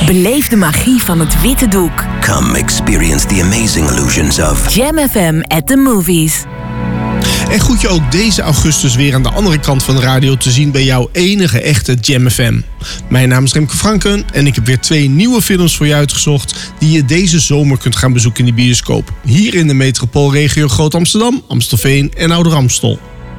Beleef de magie van het witte doek. Come experience the amazing illusions of Jam FM at the movies. En goed je ook deze augustus weer aan de andere kant van de radio te zien bij jouw enige echte Jam FM. Mijn naam is Remke Franken en ik heb weer 2 nieuwe films voor je uitgezocht die je deze zomer kunt gaan bezoeken in de bioscoop. Hier in de metropoolregio Groot Amsterdam, Amstelveen en Ouder Amstel.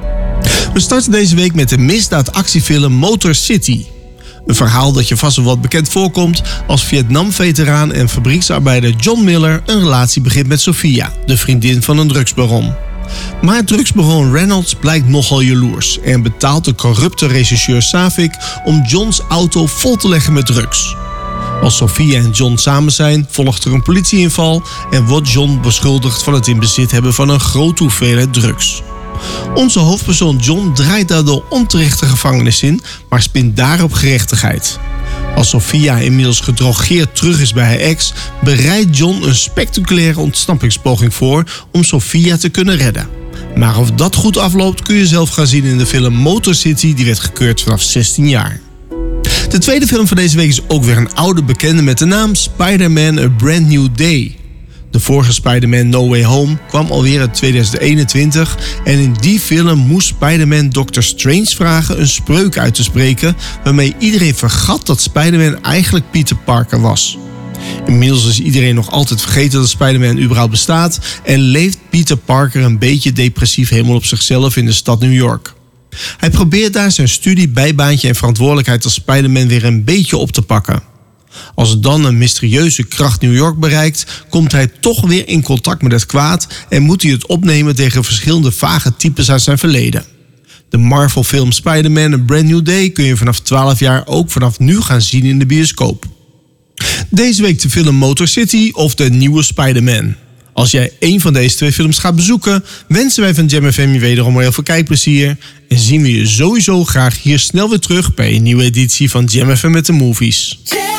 We starten deze week met de misdaadactiefilm Motor City. Een verhaal dat je vast wel wat bekend voorkomt als Vietnam-veteraan en fabrieksarbeider John Miller een relatie begint met Sophia, de vriendin van een drugsbaron. Maar drugsbaron Reynolds blijkt nogal jaloers en betaalt de corrupte regisseur Savick om Johns auto vol te leggen met drugs. Als Sophia en John samen zijn, volgt er een politieinval en wordt John beschuldigd van het in bezit hebben van een grote hoeveelheid drugs. Onze hoofdpersoon John draait daardoor onterecht de gevangenis in, maar spint daarop gerechtigheid. Als Sophia inmiddels gedrogeerd terug is bij haar ex, bereidt John een spectaculaire ontsnappingspoging voor om Sophia te kunnen redden. Maar of dat goed afloopt kun je zelf gaan zien in de film Motor City, die werd gekeurd vanaf 16 jaar. De tweede film van deze week is ook weer een oude bekende met de naam Spider-Man A Brand New Day. De vorige Spider-Man No Way Home kwam alweer in 2021 en in die film moest Spider-Man Dr. Strange vragen een spreuk uit te spreken waarmee iedereen vergat dat Spider-Man eigenlijk Peter Parker was. Inmiddels is iedereen nog altijd vergeten dat Spider-Man überhaupt bestaat en leeft Peter Parker een beetje depressief helemaal op zichzelf in de stad New York. Hij probeert daar zijn studie, bijbaantje en verantwoordelijkheid als Spider-Man weer een beetje op te pakken. Als dan een mysterieuze kracht New York bereikt, komt hij toch weer in contact met het kwaad en moet hij het opnemen tegen verschillende vage types uit zijn verleden. De Marvel-film Spider-Man A Brand New Day kun je vanaf 12 jaar ook vanaf nu gaan zien in de bioscoop. Deze week de film Motor City of de nieuwe Spider-Man. Als jij één van deze 2 films gaat bezoeken, wensen wij van Jam FM je wederom heel veel kijkplezier en zien we je sowieso graag hier snel weer terug bij een nieuwe editie van Jam FM met de Movies.